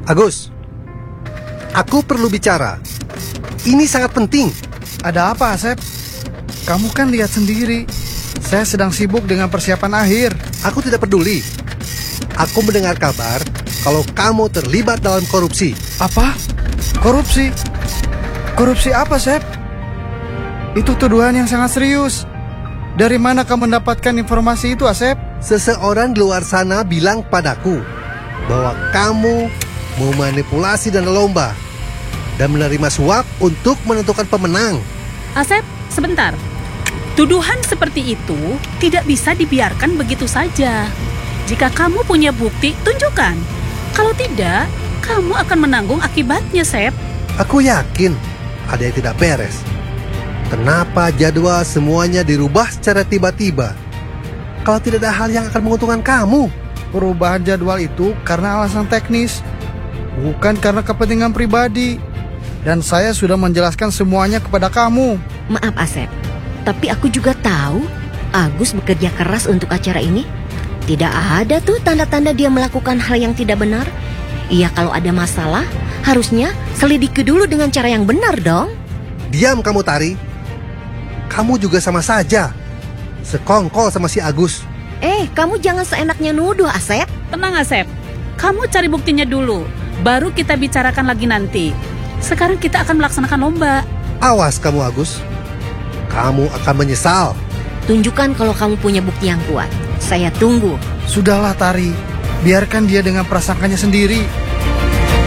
Agus, aku perlu bicara. Ini sangat penting. Ada apa, Asep? Kamu kan lihat sendiri, saya sedang sibuk dengan persiapan akhir. Aku tidak peduli. Aku mendengar kabar kalau kamu terlibat dalam korupsi. Apa? Korupsi? Korupsi apa, Sep? Itu tuduhan yang sangat serius. Dari mana kamu mendapatkan informasi itu, Asep? Seseorang di luar sana bilang padaku bahwa kamu memanipulasi dana lomba dan menerima suap untuk menentukan pemenang. Asep, sebentar. Tuduhan seperti itu tidak bisa dibiarkan begitu saja. Jika kamu punya bukti, tunjukkan. Kalau tidak, kamu akan menanggung akibatnya, Sep. Aku yakin ada yang tidak beres. Kenapa jadwal semuanya dirubah secara tiba-tiba? Kalau tidak ada hal yang akan menguntungkan kamu. Perubahan jadwal itu karena alasan teknis, bukan karena kepentingan pribadi. Dan saya sudah menjelaskan semuanya kepada kamu. Maaf Asep, tapi aku juga tahu Agus bekerja keras untuk acara ini. Tidak ada tuh tanda-tanda dia melakukan hal yang tidak benar. Iya, kalau ada masalah, harusnya selidiki dulu dengan cara yang benar dong. Diam kamu, Tari. Kamu juga sama saja. Sekongkol sama si Agus. Kamu jangan seenaknya nuduh, Asep. Tenang, Asep. Kamu cari buktinya dulu, baru kita bicarakan lagi nanti. Sekarang kita akan melaksanakan lomba. Awas kamu, Agus. Kamu akan menyesal. Tunjukkan kalau kamu punya bukti yang kuat. Saya tunggu. Sudahlah, Tari. Biarkan dia dengan prasangkanya sendiri.